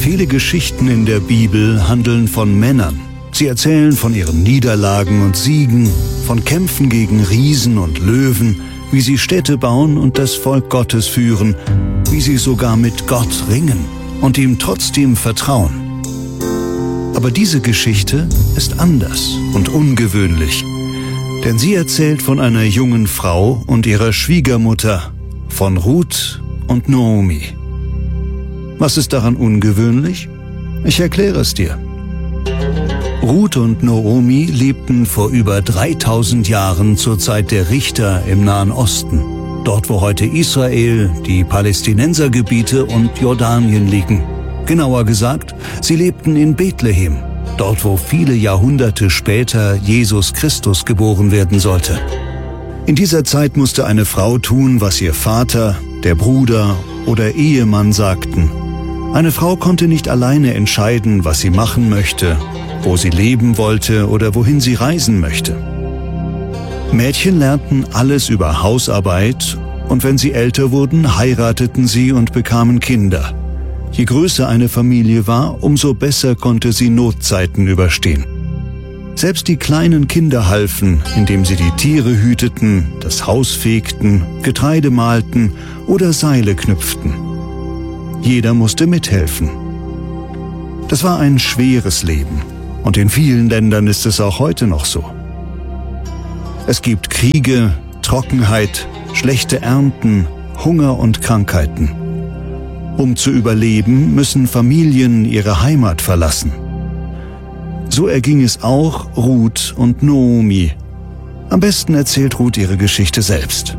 Viele Geschichten in der Bibel handeln von Männern. Sie erzählen von ihren Niederlagen und Siegen, von Kämpfen gegen Riesen und Löwen, wie sie Städte bauen und das Volk Gottes führen, wie sie sogar mit Gott ringen und ihm trotzdem vertrauen. Aber diese Geschichte ist anders und ungewöhnlich, denn sie erzählt von einer jungen Frau und ihrer Schwiegermutter, von Ruth und Naomi. Was ist daran ungewöhnlich? Ich erkläre es dir. Ruth und Naomi lebten vor über 3000 Jahren zur Zeit der Richter im Nahen Osten, dort wo heute Israel, die Palästinensergebiete und Jordanien liegen. Genauer gesagt, sie lebten in Bethlehem, dort wo viele Jahrhunderte später Jesus Christus geboren werden sollte. In dieser Zeit musste eine Frau tun, was ihr Vater, der Bruder oder Ehemann sagten. Eine Frau konnte nicht alleine entscheiden, was sie machen möchte, wo sie leben wollte oder wohin sie reisen möchte. Mädchen lernten alles über Hausarbeit und wenn sie älter wurden, heirateten sie und bekamen Kinder. Je größer eine Familie war, umso besser konnte sie Notzeiten überstehen. Selbst die kleinen Kinder halfen, indem sie die Tiere hüteten, das Haus fegten, Getreide mahlten oder Seile knüpften. Jeder musste mithelfen. Das war ein schweres Leben und in vielen Ländern ist es auch heute noch so. Es gibt Kriege, Trockenheit, schlechte Ernten, Hunger und Krankheiten. Um zu überleben, müssen Familien ihre Heimat verlassen. So erging es auch Ruth und Naomi. Am besten erzählt Ruth ihre Geschichte selbst.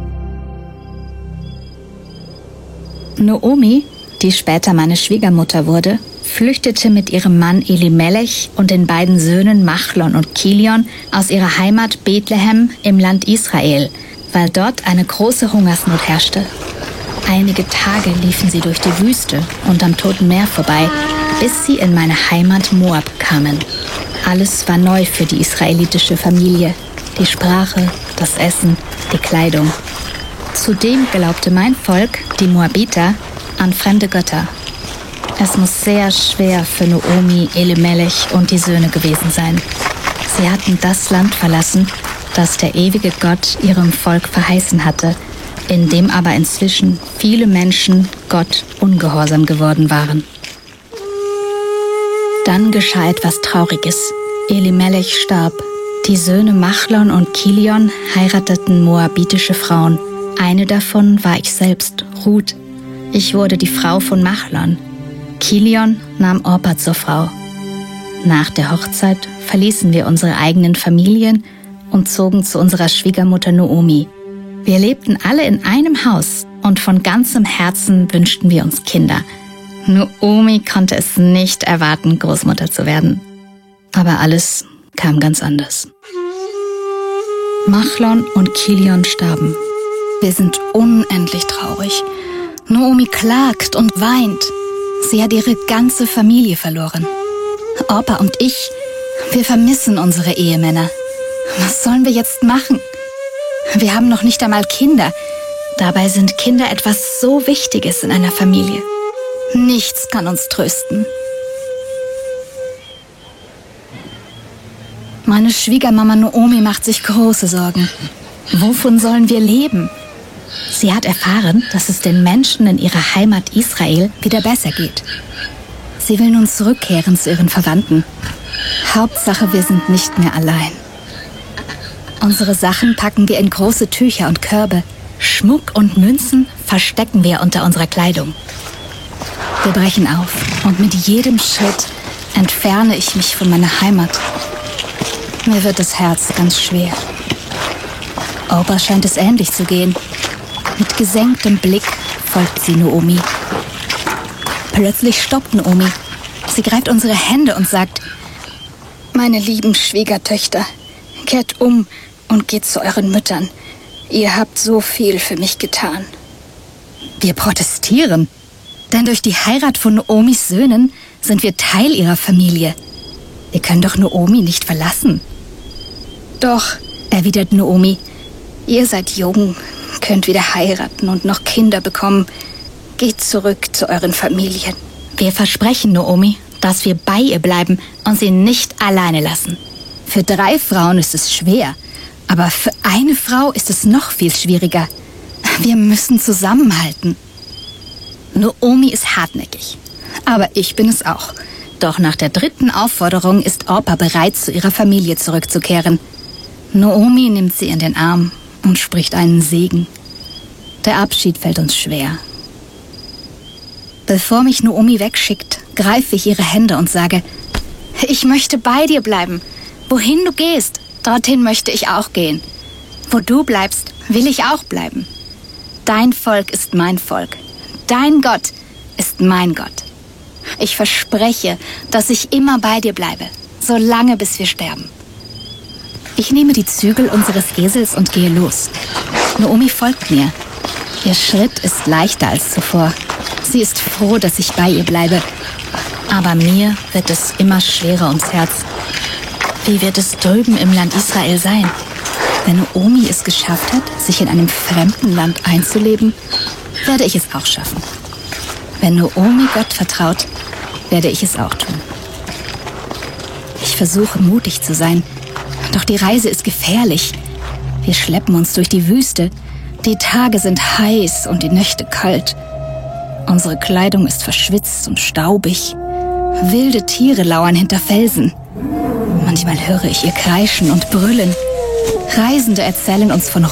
Naomi, die später meine Schwiegermutter wurde, flüchtete mit ihrem Mann Elimelech und den beiden Söhnen Machlon und Kilion aus ihrer Heimat Bethlehem im Land Israel, weil dort eine große Hungersnot herrschte. Einige Tage liefen sie durch die Wüste und am Toten Meer vorbei, bis sie in meine Heimat Moab kamen. Alles war neu für die israelitische Familie. Die Sprache, das Essen, die Kleidung. Zudem glaubte mein Volk, die Moabiter, an fremde Götter. Es muss sehr schwer für Naomi, Elimelech und die Söhne gewesen sein. Sie hatten das Land verlassen, das der ewige Gott ihrem Volk verheißen hatte, in dem aber inzwischen viele Menschen Gott ungehorsam geworden waren. Dann geschah etwas Trauriges. Elimelech starb. Die Söhne Machlon und Kilion heirateten moabitische Frauen. Eine davon war ich selbst, Ruth. Ich wurde die Frau von Machlon. Kilion nahm Orpa zur Frau. Nach der Hochzeit verließen wir unsere eigenen Familien und zogen zu unserer Schwiegermutter Naomi. Wir lebten alle in einem Haus und von ganzem Herzen wünschten wir uns Kinder. Naomi konnte es nicht erwarten, Großmutter zu werden. Aber alles kam ganz anders. Machlon und Kilion starben. Wir sind unendlich traurig. Naomi klagt und weint. Sie hat ihre ganze Familie verloren. Orpa und ich, wir vermissen unsere Ehemänner. Was sollen wir jetzt machen? Wir haben noch nicht einmal Kinder. Dabei sind Kinder etwas so Wichtiges in einer Familie. Nichts kann uns trösten. Meine Schwiegermama Naomi macht sich große Sorgen. Wovon sollen wir leben? Sie hat erfahren, dass es den Menschen in ihrer Heimat Israel wieder besser geht. Sie will nun zurückkehren zu ihren Verwandten. Hauptsache, wir sind nicht mehr allein. Unsere Sachen packen wir in große Tücher und Körbe. Schmuck und Münzen verstecken wir unter unserer Kleidung. Wir brechen auf und mit jedem Schritt entferne ich mich von meiner Heimat. Mir wird das Herz ganz schwer. Orpa scheint es ähnlich zu gehen. Mit gesenktem Blick folgt sie Naomi. Plötzlich stoppt Naomi. Sie greift unsere Hände und sagt: Meine lieben Schwiegertöchter, kehrt um und geht zu euren Müttern. Ihr habt so viel für mich getan. Wir protestieren, denn durch die Heirat von Naomis Söhnen sind wir Teil ihrer Familie. Wir können doch Naomi nicht verlassen. Doch, erwidert Naomi, ihr seid jung, könnt wieder heiraten und noch Kinder bekommen. Geht zurück zu euren Familien. Wir versprechen Naomi, dass wir bei ihr bleiben und sie nicht alleine lassen. Für 3 Frauen ist es schwer, aber für eine Frau ist es noch viel schwieriger. Wir müssen zusammenhalten. Naomi ist hartnäckig, aber ich bin es auch. Doch nach der 3. Aufforderung ist Orpa bereit, zu ihrer Familie zurückzukehren. Naomi nimmt sie in den Arm und spricht einen Segen. Der Abschied fällt uns schwer. Bevor mich Naomi wegschickt, greife ich ihre Hände und sage, ich möchte bei dir bleiben. Wohin du gehst, dorthin möchte ich auch gehen. Wo du bleibst, will ich auch bleiben. Dein Volk ist mein Volk. Dein Gott ist mein Gott. Ich verspreche, dass ich immer bei dir bleibe, solange bis wir sterben. Ich nehme die Zügel unseres Esels und gehe los. Naomi folgt mir. Ihr Schritt ist leichter als zuvor. Sie ist froh, dass ich bei ihr bleibe. Aber mir wird es immer schwerer ums Herz. Wie wird es drüben im Land Israel sein? Wenn Naomi es geschafft hat, sich in einem fremden Land einzuleben, werde ich es auch schaffen. Wenn Naomi Gott vertraut, werde ich es auch tun. Ich versuche, mutig zu sein, doch die Reise ist gefährlich. Wir schleppen uns durch die Wüste. Die Tage sind heiß und die Nächte kalt. Unsere Kleidung ist verschwitzt und staubig. Wilde Tiere lauern hinter Felsen. Manchmal höre ich ihr kreischen und brüllen. Reisende erzählen uns von